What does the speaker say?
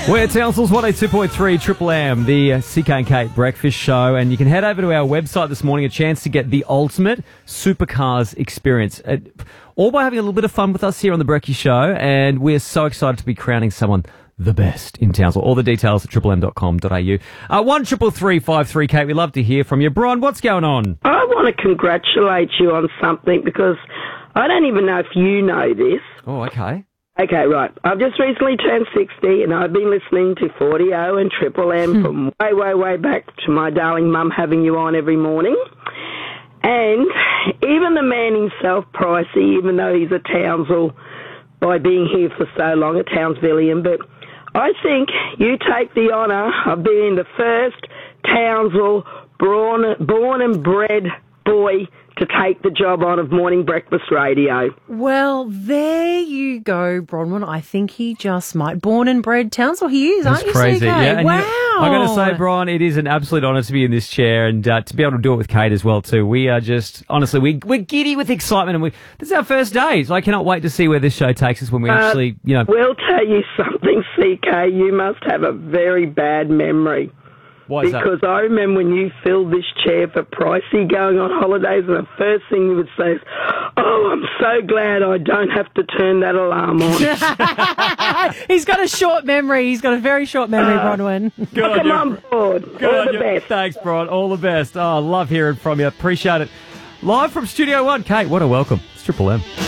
We're Townsville's 182.3 Triple M, the CK and Kate Breakfast Show, and you can head over to our website this morning, a chance to get the ultimate supercars experience, all by having a little bit of fun with us here on the Brekkie Show, and we're so excited to be crowning someone the best in Townsville. All the details at triplem.com.au. 13353, Kate, we'd love to hear from you. Brian, what's going on? I want to congratulate you on something because I don't even know if you know this. Oh, okay. Okay, right. I've just recently turned 60 and I've been listening to 40O and Triple M from way back to my darling mum having you on every morning. And even the man himself, Pricey, even though he's a Townsville by being here for so long, a Townsvillian, but I think you take the honour of being the first Townsville born and bred boy to take the job on of morning breakfast radio. Well, there you go, Bronwyn. I think he just might. Born and bred Townsville, he is, aren't you, crazy. CK? Yeah, wow. I got to say, Brian, it is an absolute honour to be in this chair and to be able to do it with Kate as well, too. We are just, honestly, we're giddy with excitement, and this is our first day, so I cannot wait to see where this show takes us when we actually, We'll tell you something, CK. You must have a very bad memory. Why is because I remember when you filled this chair for Pricey going on holidays, and the first thing you would say is, "Oh, I'm so glad I don't have to turn that alarm on." He's got a short memory. He's got a very short memory, Bronwyn. Welcome on board. All the best. Thanks, Brian. All the best. Oh, I love hearing from you. Appreciate it. Live from Studio One, Kate, what a welcome. It's Triple M.